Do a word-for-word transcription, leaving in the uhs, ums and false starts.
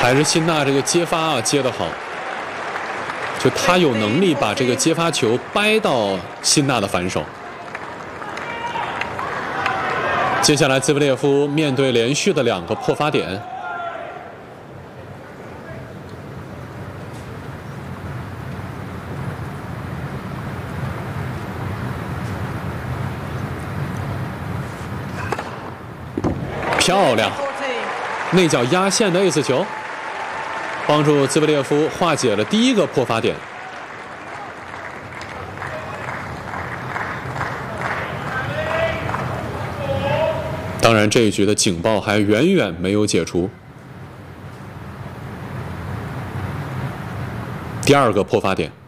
还是辛纳这个接发啊接得好，就他有能力把这个接发球掰到辛纳的反手。接下来兹维列夫面对连续的两个破发点，漂亮，内角压线的 ace 球，帮助兹维列夫化解了第一个破发点。当然，这一局的警报还远远没有解除。第二个破发点。